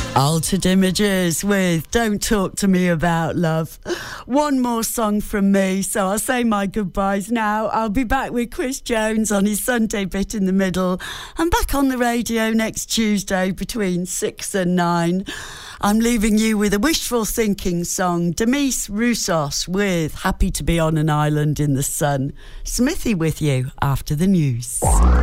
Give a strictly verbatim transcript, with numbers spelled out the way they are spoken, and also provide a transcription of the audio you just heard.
Altered Images with Don't Talk to Me About Love. One more song from me, so I'll say my goodbyes now. I'll be back with Chris Jones on his Sunday bit in the middle. I'm back on the radio next Tuesday between six and nine. I'm leaving you with a wishful thinking song, Demis Roussos with Happy to Be on an Island in the Sun. Smithy with you after the news.